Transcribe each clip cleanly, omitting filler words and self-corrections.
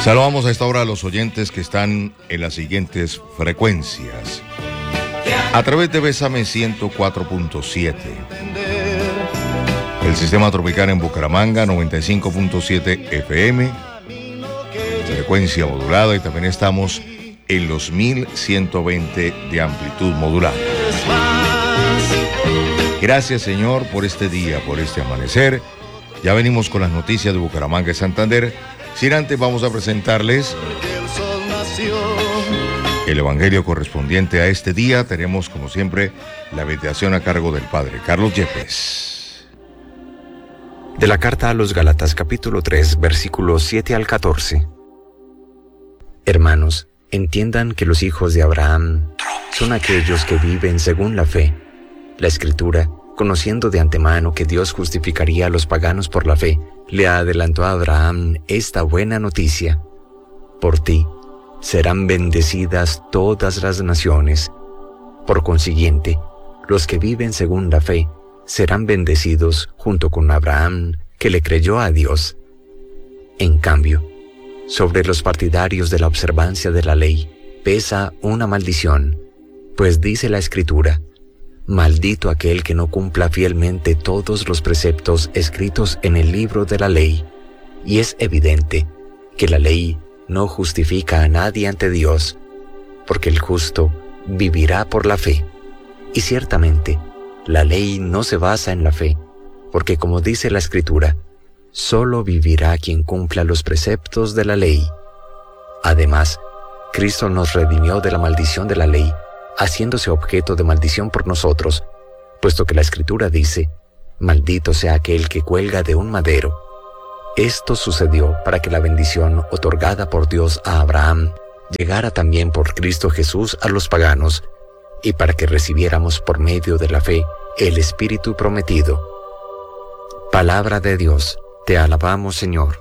Saludamos a esta hora a los oyentes que están en las siguientes frecuencias. A través de Bésame 104.7. El sistema tropical en Bucaramanga 95.7 FM. Frecuencia modulada, y también estamos en los 1120 de amplitud modulada. Gracias, Señor, por este día, por este amanecer. Ya venimos con las noticias de Bucaramanga y Santander. Sin antes, vamos a presentarles el evangelio correspondiente a este día. Tenemos, como siempre, la meditación a cargo del Padre Carlos Yepes. De la carta a los Gálatas, capítulo 3, versículos 7 al 14. Hermanos, entiendan que los hijos de Abraham son aquellos que viven según la fe. La Escritura, conociendo de antemano que Dios justificaría a los paganos por la fe, le adelantó a Abraham esta buena noticia: por ti serán bendecidas todas las naciones. Por consiguiente, los que viven según la fe serán bendecidos junto con Abraham, que le creyó a Dios. En cambio, sobre los partidarios de la observancia de la ley pesa una maldición, pues dice la Escritura: maldito aquel que no cumpla fielmente todos los preceptos escritos en el libro de la ley. Y es evidente que la ley no justifica a nadie ante Dios, porque el justo vivirá por la fe. Y ciertamente, la ley no se basa en la fe, porque como dice la Escritura, solo vivirá quien cumpla los preceptos de la ley. Además, Cristo nos redimió de la maldición de la ley, haciéndose objeto de maldición por nosotros, puesto que la Escritura dice: maldito sea aquel que cuelga de un madero. Esto sucedió para que la bendición otorgada por Dios a Abraham llegara también por Cristo Jesús a los paganos, y para que recibiéramos por medio de la fe el Espíritu prometido. Palabra de Dios, te alabamos, Señor.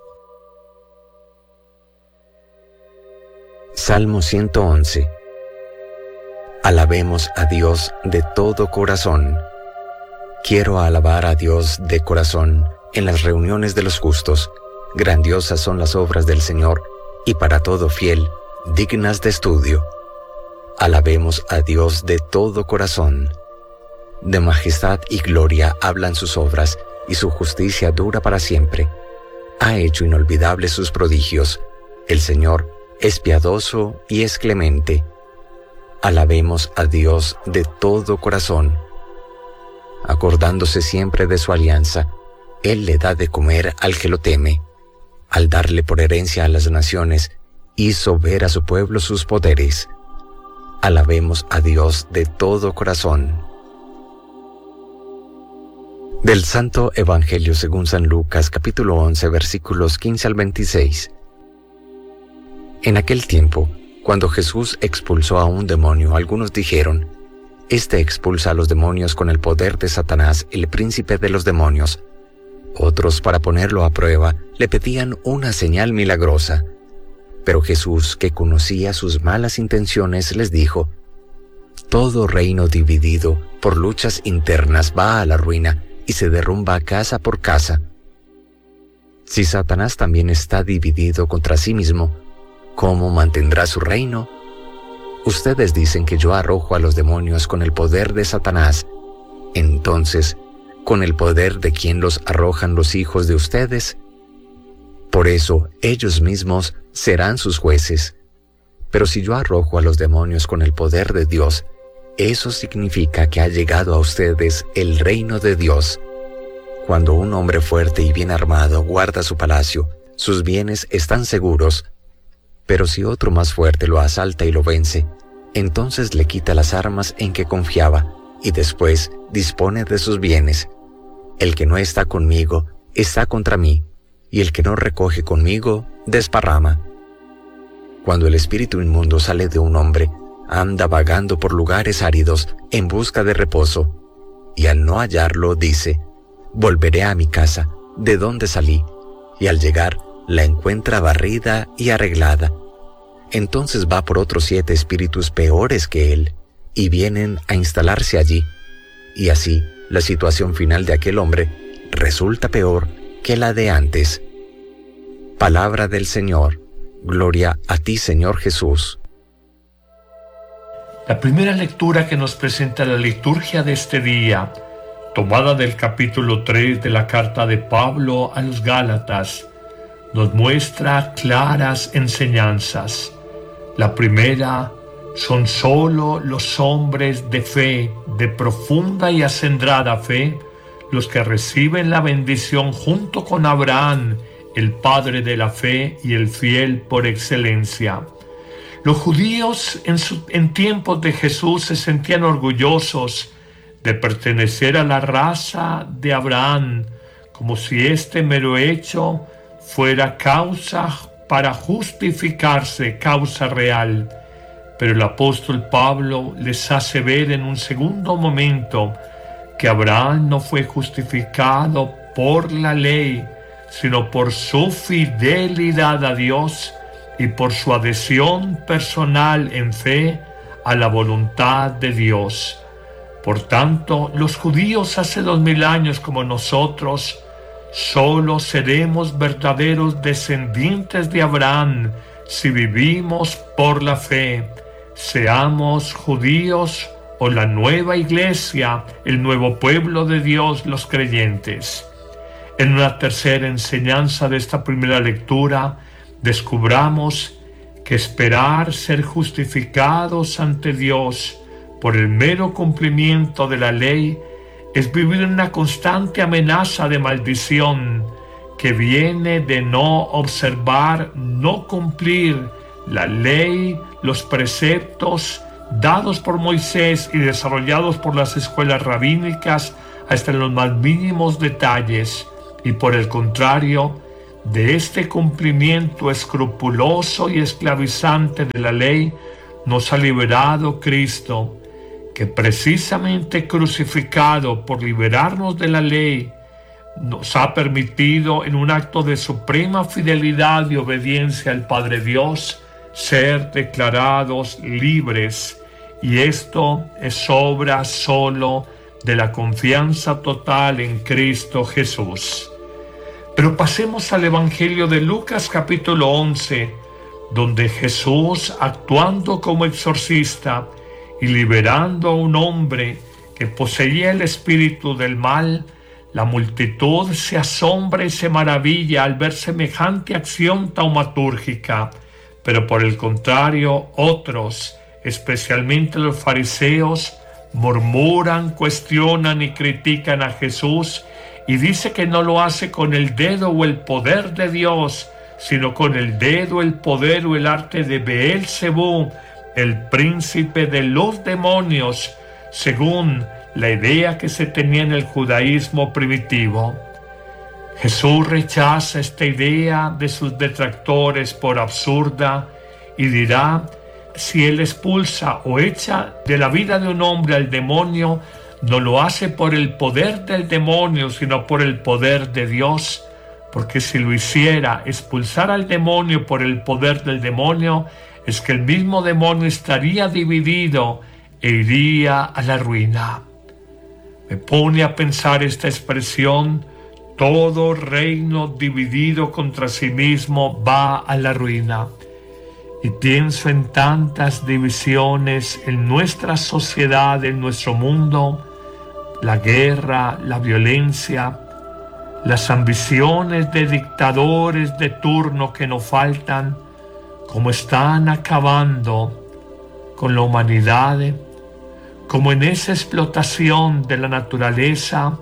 Salmo 111. Alabemos a Dios de todo corazón. Quiero alabar a Dios de corazón en las reuniones de los justos. Grandiosas son las obras del Señor, y para todo fiel, dignas de estudio. Alabemos a Dios de todo corazón. De majestad y gloria hablan sus obras, y su justicia dura para siempre. Ha hecho inolvidables sus prodigios. El Señor es piadoso y es clemente. Alabemos a Dios de todo corazón. Acordándose siempre de su alianza, Él le da de comer al que lo teme. Al darle por herencia a las naciones, hizo ver a su pueblo sus poderes. Alabemos a Dios de todo corazón. Del Santo Evangelio según San Lucas, capítulo 11, versículos 15 al 26. En aquel tiempo, cuando Jesús expulsó a un demonio, algunos dijeron: Este expulsa a los demonios con el poder de Satanás, el príncipe de los demonios. Otros, para ponerlo a prueba, le pedían una señal milagrosa. Pero Jesús, que conocía sus malas intenciones, les dijo: Todo reino dividido por luchas internas va a la ruina y se derrumba casa por casa. Si Satanás también está dividido contra sí mismo, ¿cómo mantendrá su reino? Ustedes dicen que yo arrojo a los demonios con el poder de Satanás. Entonces, ¿con el poder de quién los arrojan los hijos de ustedes? Por eso, ellos mismos serán sus jueces. Pero si yo arrojo a los demonios con el poder de Dios, eso significa que ha llegado a ustedes el reino de Dios. Cuando un hombre fuerte y bien armado guarda su palacio, sus bienes están seguros. Pero si otro más fuerte lo asalta y lo vence, entonces le quita las armas en que confiaba y después dispone de sus bienes. El que no está conmigo está contra mí, y el que no recoge conmigo desparrama. Cuando el espíritu inmundo sale de un hombre, anda vagando por lugares áridos en busca de reposo, y al no hallarlo dice: volveré a mi casa, de donde salí, y al llegar la encuentra barrida y arreglada. Entonces va por otros 7 espíritus peores que él, y vienen a instalarse allí, y así la situación final de aquel hombre resulta peor que la de antes. Palabra del Señor. Gloria a ti, Señor Jesús. La primera lectura que nos presenta la liturgia de este día, tomada del capítulo 3 de la carta de Pablo a los Gálatas, nos muestra claras enseñanzas. La primera: son solo los hombres de fe, de profunda y acendrada fe, los que reciben la bendición junto con Abraham, el padre de la fe y el fiel por excelencia. Los judíos en tiempos de Jesús se sentían orgullosos de pertenecer a la raza de Abraham, como si este mero hecho fuera causa para justificarse, causa real. Pero el apóstol Pablo les hace ver en un segundo momento que Abraham no fue justificado por la ley, sino por su fidelidad a Dios y por su adhesión personal en fe a la voluntad de Dios. Por tanto, los judíos hace 2000 años como nosotros, solo seremos verdaderos descendientes de Abraham si vivimos por la fe, seamos judíos o la nueva iglesia, el nuevo pueblo de Dios, los creyentes. En una tercera enseñanza de esta primera lectura, descubramos que esperar ser justificados ante Dios por el mero cumplimiento de la ley es vivir en una constante amenaza de maldición que viene de no observar, no cumplir la ley, los preceptos dados por Moisés y desarrollados por las escuelas rabínicas hasta en los más mínimos detalles, y por el contrario, de este cumplimiento escrupuloso y esclavizante de la ley nos ha liberado Cristo, que precisamente crucificado por liberarnos de la ley, nos ha permitido, en un acto de suprema fidelidad y obediencia al Padre Dios, ser declarados libres. Y esto es obra solo de la confianza total en Cristo Jesús. Pero pasemos al Evangelio de Lucas capítulo 11, donde Jesús, actuando como exorcista y liberando a un hombre que poseía el espíritu del mal, la multitud se asombra y se maravilla al ver semejante acción taumatúrgica, pero por el contrario, otros, especialmente los fariseos, murmuran, cuestionan y critican a Jesús, y dice que no lo hace con el dedo o el poder de Dios, sino con el dedo, el poder o el arte de Beelzebú, el príncipe de los demonios, según la idea que se tenía en el judaísmo primitivo. Jesús rechaza esta idea de sus detractores por absurda y dirá: si él expulsa o echa de la vida de un hombre al demonio, no lo hace por el poder del demonio, sino por el poder de Dios, porque si lo hiciera, expulsar al demonio por el poder del demonio, es que el mismo demonio estaría dividido e iría a la ruina. Me pone a pensar esta expresión: todo reino dividido contra sí mismo va a la ruina. Y pienso en tantas divisiones en nuestra sociedad, en nuestro mundo: la guerra, la violencia, las ambiciones de dictadores de turno que no faltan, como están acabando con la humanidad, como en esa explotación de la naturaleza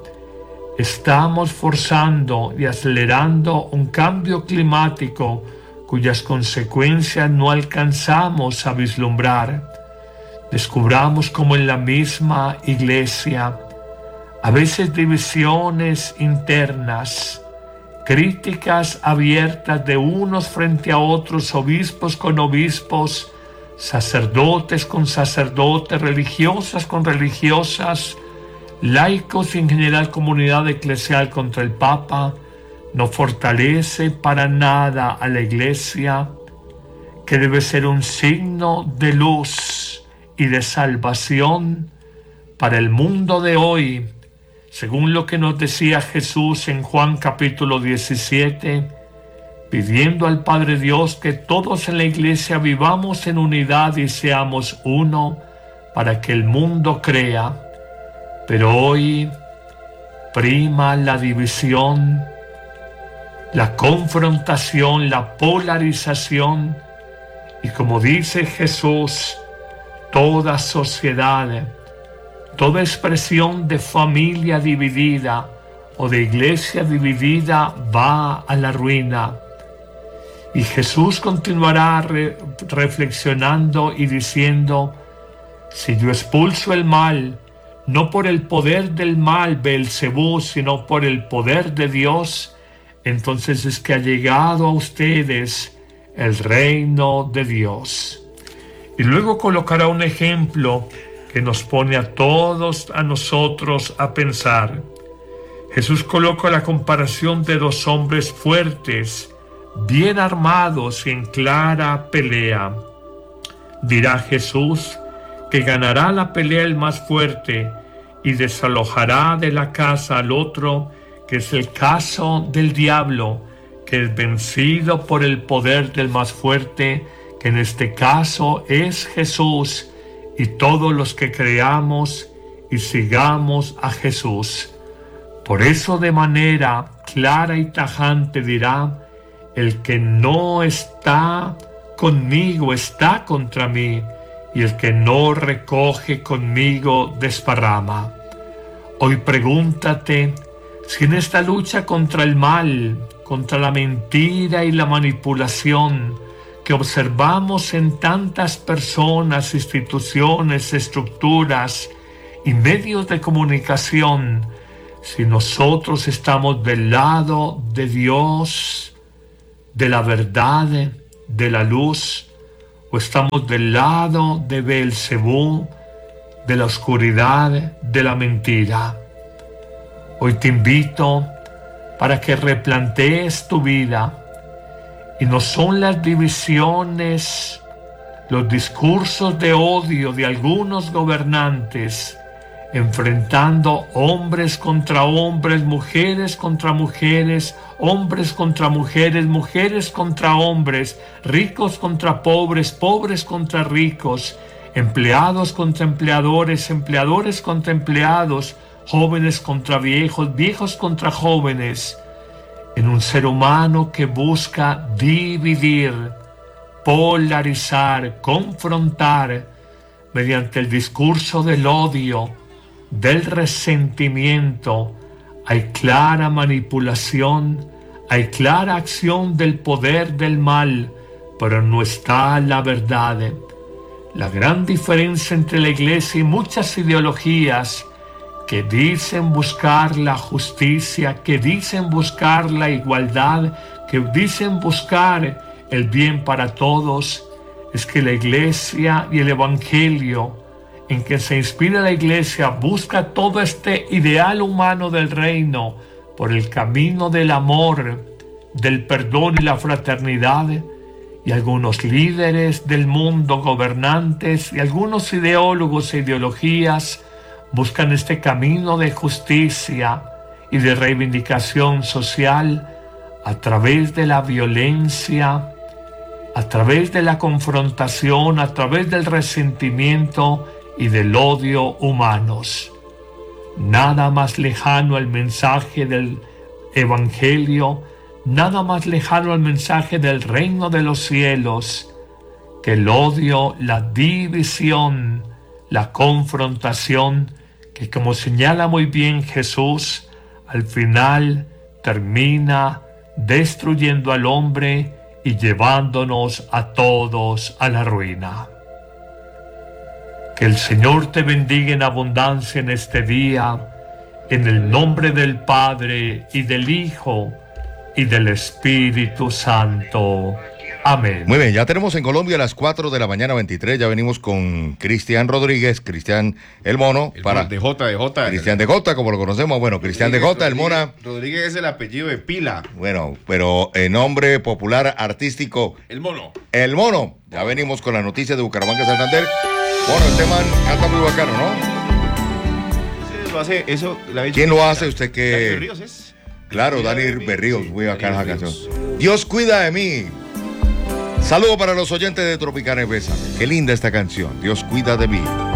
estamos forzando y acelerando un cambio climático cuyas consecuencias no alcanzamos a vislumbrar. Descubramos como en la misma iglesia, a veces divisiones internas, críticas abiertas de unos frente a otros, obispos con obispos, sacerdotes con sacerdotes, religiosas con religiosas, laicos y en general comunidad eclesial contra el Papa, no fortalece para nada a la Iglesia, que debe ser un signo de luz y de salvación para el mundo de hoy, según lo que nos decía Jesús en Juan capítulo 17, pidiendo al Padre Dios que todos en la Iglesia vivamos en unidad y seamos uno para que el mundo crea. Pero hoy prima la división, la confrontación, la polarización, y como dice Jesús, toda sociedad, toda expresión de familia dividida o de iglesia dividida va a la ruina. Y Jesús continuará reflexionando y diciendo: si yo expulso el mal, no por el poder del mal, Beelzebú, sino por el poder de Dios, entonces es que ha llegado a ustedes el reino de Dios. Y luego colocará un ejemplo que nos pone a todos, a nosotros, a pensar. Jesús coloca la comparación de dos hombres fuertes, bien armados y en clara pelea. Dirá Jesús que ganará la pelea el más fuerte y desalojará de la casa al otro, que es el caso del diablo, que es vencido por el poder del más fuerte, que en este caso es Jesús, y todos los que creamos y sigamos a Jesús. Por eso de manera clara y tajante dirá: el que no está conmigo está contra mí, y el que no recoge conmigo desparrama. Hoy pregúntate si en esta lucha contra el mal, contra la mentira y la manipulación que observamos en tantas personas, instituciones, estructuras y medios de comunicación, si nosotros estamos del lado de Dios, de la verdad, de la luz, o estamos del lado de Beelzebú, de la oscuridad, de la mentira. Hoy te invito para que replantees tu vida, y no son las divisiones, los discursos de odio de algunos gobernantes enfrentando hombres contra hombres, mujeres contra mujeres, hombres contra mujeres, mujeres contra hombres, ricos contra pobres, pobres contra ricos, empleados contra empleadores, empleadores contra empleados, jóvenes contra viejos, viejos contra jóvenes, en un ser humano que busca dividir, polarizar, confrontar mediante el discurso del odio, del resentimiento. Hay clara manipulación, hay clara acción del poder del mal, pero no está la verdad. La gran diferencia entre la Iglesia y muchas ideologías que dicen buscar la justicia, que dicen buscar la igualdad, que dicen buscar el bien para todos, es que la Iglesia y el Evangelio en que se inspira la Iglesia busca todo este ideal humano del reino por el camino del amor, del perdón y la fraternidad, y algunos líderes del mundo, gobernantes y algunos ideólogos e ideologías buscan este camino de justicia y de reivindicación social a través de la violencia, a través de la confrontación, a través del resentimiento y del odio humanos. Nada más lejano al mensaje del Evangelio, nada más lejano al mensaje del reino de los cielos, que el odio, la división, la confrontación, que como señala muy bien Jesús, al final termina destruyendo al hombre y llevándonos a todos a la ruina. Que el Señor te bendiga en abundancia en este día, en el nombre del Padre y del Hijo y del Espíritu Santo. Amén. Muy bien, ya tenemos en Colombia a las 4 de la mañana 23, ya venimos con Cristian Rodríguez, Cristian el Mono, Cristian de Jota, como lo conocemos, bueno, Cristian de Jota, el Mona. Rodríguez es el apellido de pila. Bueno, pero el nombre popular artístico. El Mono. El Mono. Ya venimos con la noticia de Bucaramanga, Santander. Bueno, este man canta muy bacano, ¿no? Sí, lo hace, eso. ¿Quién lo hace? Usted que... Dani Berríos es. Claro, Dani Berríos, muy bacana la canción. Dios cuida de mí. Saludo para los oyentes de Tropicana y Bésame. Qué linda esta canción. Dios cuida de mí.